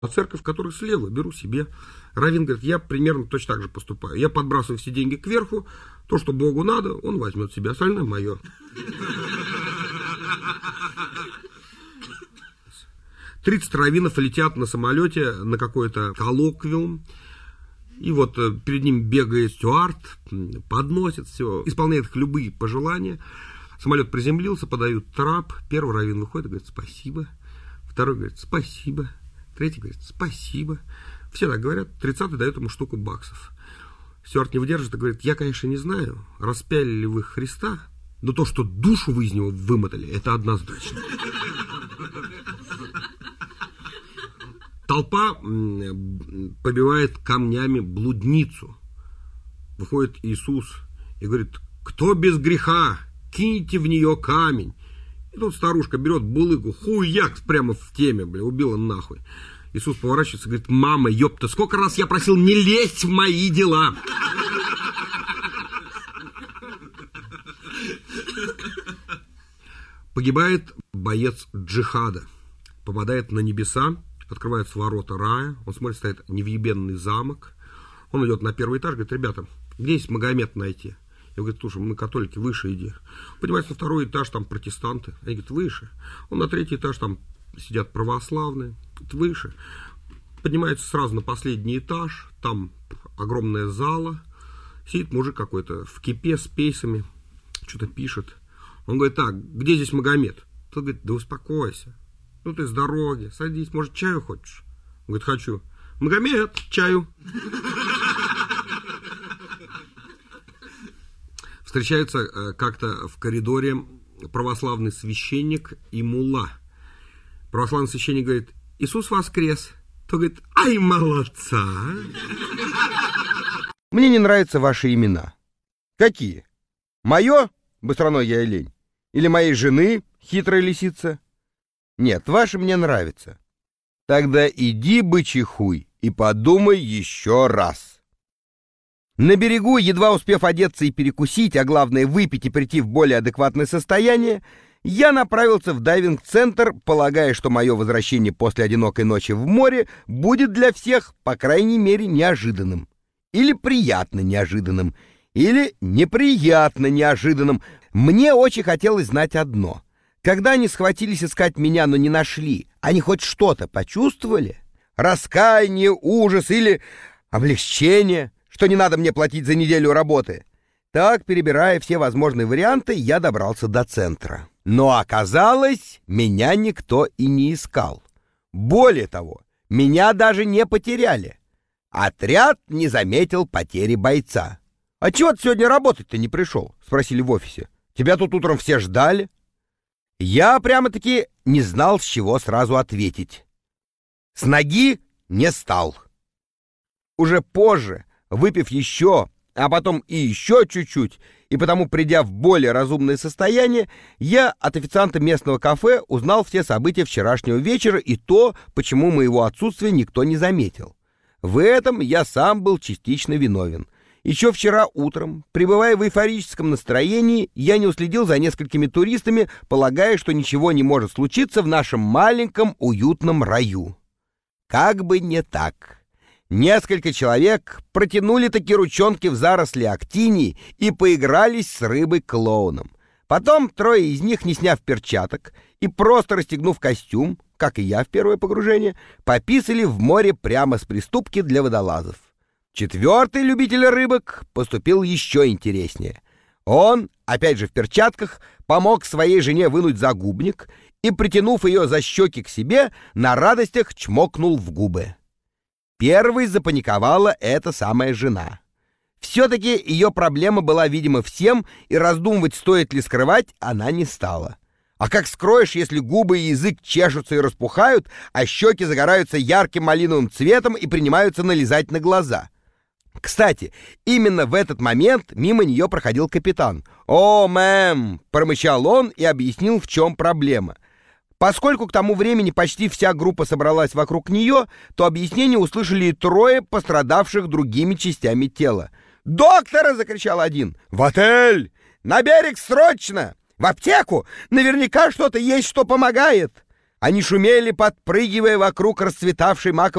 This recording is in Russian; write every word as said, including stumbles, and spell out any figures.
А церковь, которая слева, беру себе. Раввин говорит, я примерно точно так же поступаю. Я подбрасываю все деньги кверху, то, что Богу надо, он возьмет себе, остальное мое. тридцать раввинов летят на самолете на какой-то коллоквиум, и вот перед ним бегает стюард, подносит все, исполняет их любые пожелания. Самолет приземлился, подают трап, первый раввин выходит и говорит спасибо, второй говорит спасибо, третий говорит спасибо. Все так говорят, тридцатый дает ему штуку баксов. Стюард не выдержит и говорит, я, конечно, не знаю, распяли ли вы Христа, но то, что душу вы из него вымотали, это однозначно. Толпа побивает камнями блудницу. Выходит Иисус и говорит, кто без греха, киньте в нее камень. И тут старушка берет булыгу, хуяк прямо в теме, бля, убила нахуй. Иисус поворачивается и говорит, мама, ёпта, сколько раз я просил не лезть в мои дела. Погибает боец джихада, попадает на небеса, открываются ворота рая, он смотрит, стоит невъебенный замок, он идет на первый этаж, говорит, ребята, где есть Магомед найти? Я говорю, слушай, мы католики, выше иди. Поднимается на второй этаж, там протестанты, они говорят, выше. Он на третий этаж, там сидят православные, выше. Поднимается сразу на последний этаж, там огромная зала, сидит мужик какой-то в кипе с пейсами, что-то пишет. Он говорит, так, где здесь Магомед? Тот говорит, да успокойся. Ну ты с дороги, садись, может, чаю хочешь? Он говорит, хочу. Магомед, чаю. Встречаются как-то в коридоре православный священник и мулла. Православный священник говорит, Иисус воскрес. Тот говорит, ай, молодца. Мне не нравятся ваши имена. Какие? Мое, быстроной я и лень? Или моей жены, хитрая лисица? Нет, ваши мне нравятся. Тогда иди, бычий хуй, и подумай еще раз. На берегу, едва успев одеться и перекусить, а главное выпить и прийти в более адекватное состояние, я направился в дайвинг-центр, полагая, что мое возвращение после одинокой ночи в море будет для всех, по крайней мере, неожиданным. Или приятно неожиданным. Или неприятно неожиданным. Мне очень хотелось знать одно. Когда они схватились искать меня, но не нашли, они хоть что-то почувствовали? Раскаяние, ужас или облегчение, что не надо мне платить за неделю работы? Так, перебирая все возможные варианты, я добрался до центра. Но оказалось, меня никто и не искал. Более того, меня даже не потеряли. Отряд не заметил потери бойца. «А чего ты сегодня работать-то не пришел?» — спросили в офисе. «Тебя тут утром все ждали». Я прямо-таки не знал, с чего сразу ответить. С ноги не стал. Уже позже, выпив еще, а потом и еще чуть-чуть, и потому придя в более разумное состояние, я от официанта местного кафе узнал все события вчерашнего вечера и то, почему моего отсутствия никто не заметил. В этом я сам был частично виновен. Еще вчера утром, пребывая в эйфорическом настроении, я не уследил за несколькими туристами, полагая, что ничего не может случиться в нашем маленьком уютном раю. Как бы не так. Несколько человек протянули таки ручонки в заросли актинии и поигрались с рыбой-клоуном. Потом трое из них, не сняв перчаток и просто расстегнув костюм, как и я в первое погружение, пописали в море прямо с приступки для водолазов. Четвертый любитель рыбок поступил еще интереснее. Он, опять же в перчатках, помог своей жене вынуть загубник и, притянув ее за щеки к себе, на радостях чмокнул в губы. Первой запаниковала эта самая жена. Все-таки ее проблема была видима всем, и раздумывать, стоит ли скрывать, она не стала. А как скроешь, если губы и язык чешутся и распухают, а щеки загораются ярким малиновым цветом и принимаются налезать на глаза? Кстати, именно в этот момент мимо нее проходил капитан. «О, мэм!» — промычал он и объяснил, в чем проблема. Поскольку к тому времени почти вся группа собралась вокруг нее, то объяснение услышали и трое пострадавших другими частями тела. «Доктора!» — закричал один. «В отель! На берег срочно! В аптеку! Наверняка что-то есть, что помогает!» Они шумели, подпрыгивая вокруг расцветавшей маковой